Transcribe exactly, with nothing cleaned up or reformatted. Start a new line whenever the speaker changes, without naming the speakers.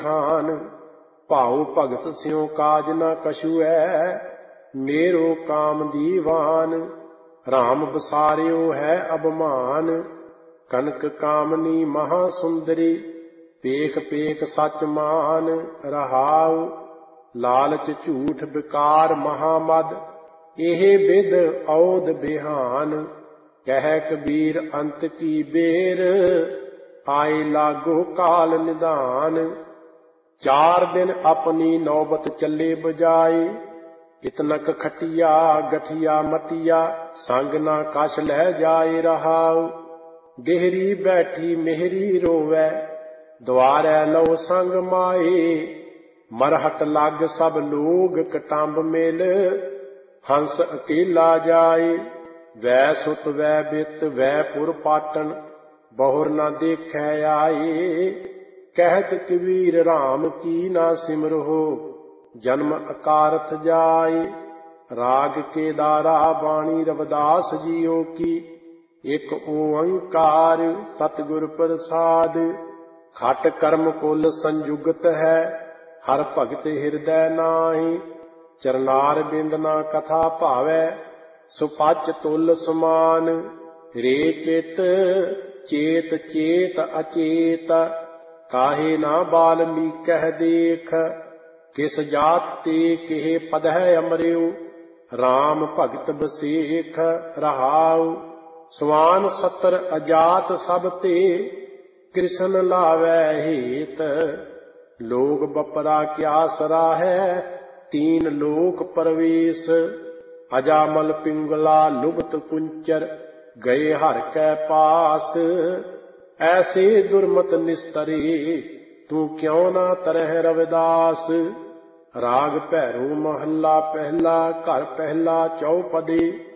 खान। भाऊ भगत स्यों काज न कछु है, मेरो काम दीवान। राम बसारियो है अबमान, कनक कामनी महासुंदरी। पेख पेख सच मान रहाउ, लालच झूठ विकार महामद। एह बिद औद बिहान, कह कबीर अंत की बेर। आए लागो काल निदान। चार दिन अपनी नौबत चले बजाए, इतनक खटिया गठिया मटिया। संग ना कछ लै जाए रहाउ, गेहरी बैठी मेहरी रोवै। द्वारै लो संग माए, मरहट लग सब लोग कटंब मिल। हंस अकेला जाए, वै सुत वै बित वै पुर पाटन। बहुर न देखै आए, कहत कबीर राम की ना सिमरहो। जन्म अकारथ जाए, राग केदारा बाणी रविदास जियो की। एक ओंकार सतगुर प्रसाद, खट कर्म कुल संयुगत है। हर भगत हृदय नाहि, चरनार बिंद ना कथा भावै। सुपच तुल समान, रे चित चेत चेत अचेत। काहे ना बाल्मीकह देख, किस जात ते केहे पदह अमरियो। राम भगत बसेख रहाउ, स्वान सतर अजात सब ते। कृष्ण लावै हेत, लोग बपरा क्या सराहै। तीन लोक प्रवेश, अजामल पिंगला लुबत कुंचर। गए हर कै पास, ऐसे दुर्मत निस्तरे। तू क्यों ना तरह रविदास। राग भैरो महला पहला, घर पहला चौपदे।